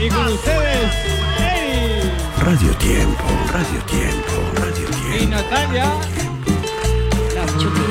Y con ustedes, Eri. Radio Tiempo, Radio Tiempo, Radio Tiempo. Y Natalia. La Chucky